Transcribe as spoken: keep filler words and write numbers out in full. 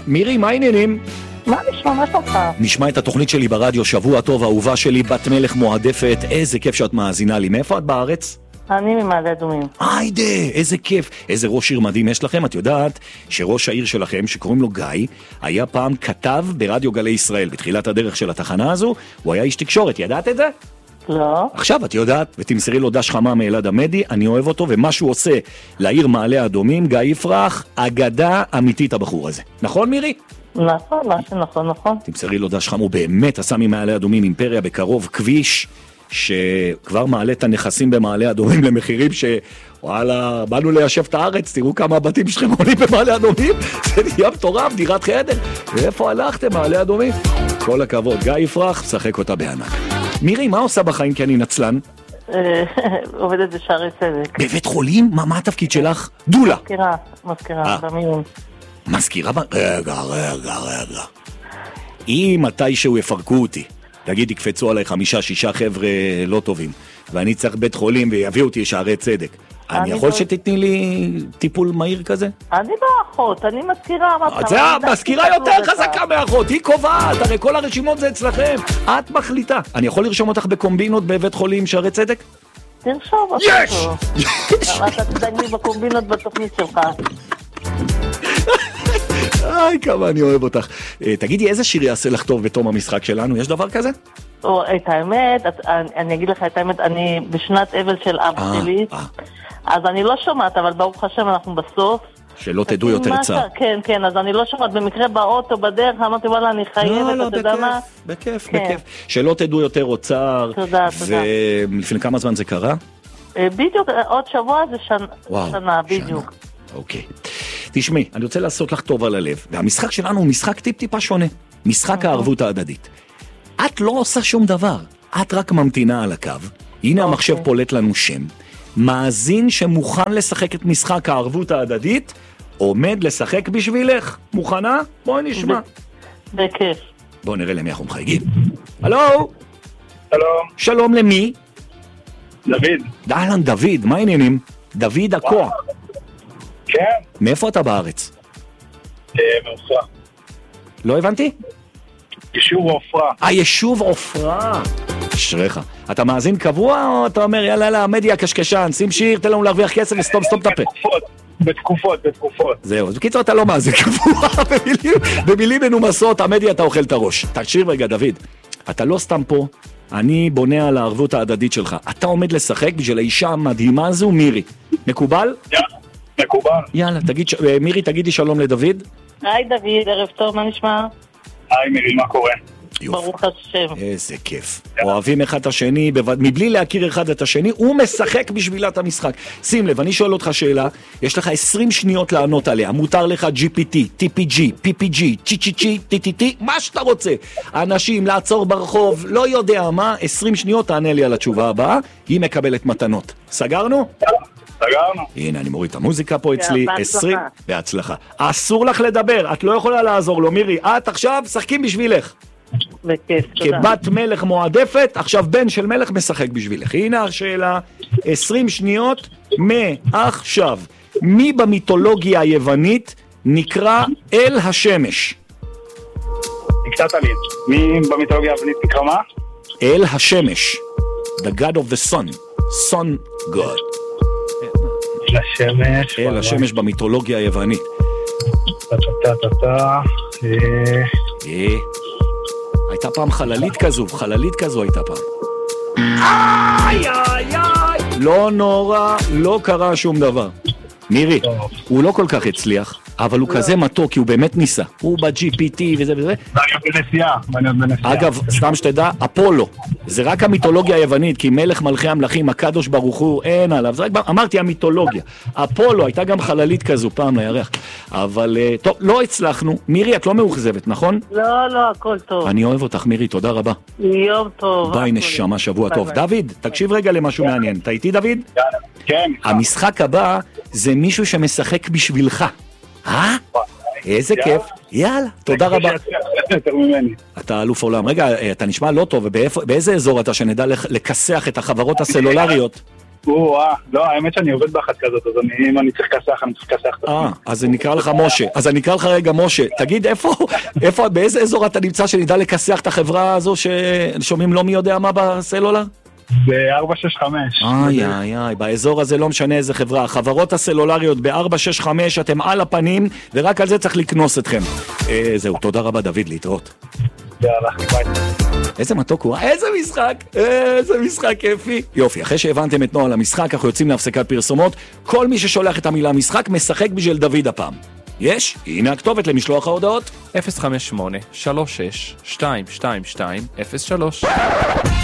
מירי, מה העניינים? מה נשמע? מה שלומך? נשמע את התוכנית שלי ברדיו, שבוע טוב, אהובה שלי, בת מלך מועדפת, איזה כיף שאת מאזינה לי. מאיפה את בארץ? אני ממעלה אדומים. היידה, איזה כיף. איזה ראש עיר מדהים יש לכם. את יודעת שראש העיר שלכם, שקוראים לו גיא, היה פעם כתב ברדיו גלי ישראל, בתחילת הדרך של התחנה הזו, הוא היה איש תקשורת, ידעת את זה? לא. עכשיו את יודעת, ותמסרי לו דש חמה מאלעד עמדי, אני אוהב אותו, ומה שהוא עושה לעיר מעלה אדומים, גיא יפרח, אגדה אמיתית הבחור הזה. נכון מירי? נכון, מה שנכון, נכון. תמסרי לו דש חמה, הוא באמת עשה ממעלה אדומים אימפריה בקרוב, כביש שכבר מעלה את הנכסים במעלה אדומים למחירים ש... וואלה, באנו ליישב את הארץ, תראו כמה הבתים שלכם עולים במעלה אדומים, זה נהיה מטורף, דירת חדר. ואיפה הלכתם, מעלה אדומים? כל הכבוד, גיא יפרח, שחק אותה בענק. מירי, מה עושה בחיים כי אני נצלן? עובדת בשערי צדק. בבית חולים? מה התפקיד שלך? דולה. מזכירה, מזכירה, במיון. מזכירה? רגע, רגע, רגע. אם מתישהו יפרקו אותי, תגיד, יקפצו עליי חמישה, שישה חבר'ה לא טובים, ואני צריך בית חולים ויביאו אותי שערי צדק. אני יכול שתתני לי טיפול מהיר כזה? אני לא אחות, אני מזכירה. זה מזכירה יותר חזקה מאחות, היא קובעת, הרי כל הרשימות זה אצלכם. את מחליטה. אני יכול לרשום אותך בקומבינות בבית חולים שערי צדק? תרשום. יש! אתה תדאג לי בקומבינות בתוכנית שלך. איי, כמה אני אוהב אותך. תגידי, איזה שיר יעשה לך טוב בתום המשחק שלנו? יש דבר כזה? את האמת, אני אגיד לך את האמת, אני בשנת אבל של אבא שלי, אז אני לא שומעת, אבל ברוך השם אנחנו בסוף. שלא תדעו יותר צער. כן, כן, אז אני לא שומעת, במקרה באוטו, בדרך, אמרתי, וואלה, אני חייבת, אתה יודע מה? בכיף, בכיף. שלא תדעו יותר צער. תודה, תודה. ולפני כמה זמן זה קרה? בדיוק, עוד שבוע זה שנה, בדיוק. אוקיי. תשמעי, אני רוצה לעשות לך טוב על הלב, והמשחק שלנו הוא משחק טיפ-טיפה שונה. משחק הערבות ההדדית. את לא עושה שום דבר, את רק ממתינה על הקו. הנה המחשב פולט לנו שם. מאזין שמוכן לשחק את משחק הערבות ההדדית, עומד לשחק בשבילך. מוכנה? בואי נשמע. בכיף. בואו נראה למי אנחנו מחייגים. הלו? שלום. שלום למי? דוד. אהלן דוד, מה העניינים? דוד הכוח. כן. מאיפה אתה בארץ? מעופרה. לא הבנתי? יישוב עופרה. היישוב עופרה. אשריך. אתה מאזין קבוע או אתה אומר יאללה יאללה המדיה קשקשן, שים שיר, תן לנו להרוויח כסף וסתום סתום את הפה? בתקופות, בתקופות, בתקופות. זהו, בקיצור אתה לא מאזין קבוע, במילים, במילים מנומסות, המדיה אתה אוכל את הראש. תקשיב רגע דוד, אתה לא סתם פה, אני בונה על הערבות ההדדית שלך. אתה עומד לשחק בשביל האישה המדהימה הזו, מירי. מקובל? יאללה, מקובל. יאללה, תגיד, מירי תגידי שלום לדוד. היי דוד, ערב טוב, מה נשמע? היי מירי, מה קורה? ברוך השם. איזה כיף. אוהבים אחד את השני, מבלי להכיר אחד את השני, הוא משחק בשבילת המשחק. שים לב, אני שואל אותך שאלה, יש לך עשרים שניות לענות עליה, מותר לך ג'י פי טי, טי פי ג'י, פי פי ג'י, צ'י צ'י צ'י, טי טי טי, מה שאתה רוצה. אנשים, לעצור ברחוב, לא יודע מה, עשרים שניות תענה לי על התשובה הבאה, היא מקבלת מתנות. סגרנו? סגרנו. הנה, אני מוריד את המוזיקה פה אצלי, עשרים, בהצלחה. אסור לך לדבר, את לא יכולה לעזור לו, מירי, את עכשיו שחקים בשבילך. בכיף, תודה. כבת מלך מועדפת, עכשיו בן של מלך משחק בשבילך. הנה השאלה, עשרים שניות מעכשיו. מי במיתולוגיה היוונית נקרא אל השמש? קצת עלית. מי במיתולוגיה היוונית נקרא מה? אל השמש. The God of the Sun. Sun God. אל השמש. אל השמש במיתולוגיה היוונית. טה-טה-טה-טה. אה... הייתה פעם חללית כזו, חללית כזו הייתה פעם. איי, איי, איי. לא נורא, לא קרה שום דבר. מירי, הוא לא כל כך הצליח, אבל הוא כזה מתוק, כי הוא באמת ניסה. הוא ב-ג'י פי טי וזה וזה. ואני עוד בנסיעה, ואני עוד בנסיעה. אגב, סתם שתדע, אפולו. זה רק המיתולוגיה היוונית, כי מלך מלכי המלכים, הקדוש ברוך הוא, אין עליו. זה רק, אמרתי, המיתולוגיה. אפולו, הייתה גם חללית כזו פעם לירח. אבל, טוב, לא הצלחנו. מירי, את לא מאוכזבת, נכון? לא, לא, הכל טוב. אני אוהב אותך, מירי, תודה רבה. יום טוב. ביי נשמה, שבוע טוב. דוד, תקשיב רגע למשהו מעניין. אתה איתי, דוד? כן. המשחק הבא זה מישהו שמשחק בשבילך. אה? איזה כיף. יאללה, תודה רבה. אתה אלוף עולם. רגע, אתה נשמע לא טוב, ובאיזה אזור אתה שנדע לכסח את החברות הסלולריות? או-אה, לא, האמת שאני עובד באחת כזאת, אז אני, אם אני צריך כסח, אני צריך כסח. אה, אז אני אקרא לך משה. אז אני אקרא לך רגע משה. תגיד, איפה, איפה, באיזה אזור אתה נמצא שנדע לכסח את החברה הזו ששומעים לא מי יודע מה בסלולר? ב-ארבע שש חמש. איי, איי, איי, באזור הזה לא משנה איזה חברה. החברות הסלולריות ב-ארבע שש חמש, אתם על הפנים, ורק על זה צריך לקנוס אתכם. אה, זהו, תודה רבה דוד, להתראות. יאללה, ביי. איזה מתוק הוא, איזה משחק, איזה משחק כיפי. יופי, אחרי שהבנתם את נוהל המשחק, אנחנו יוצאים להפסקת פרסומות. כל מי ששולח את המילה משחק משחק בשביל דוד הפעם. יש? הנה הכתובת למשלוח ההודעות. אפס חמש שמונה שלוש שש שתיים שתיים שתיים אפס שלוש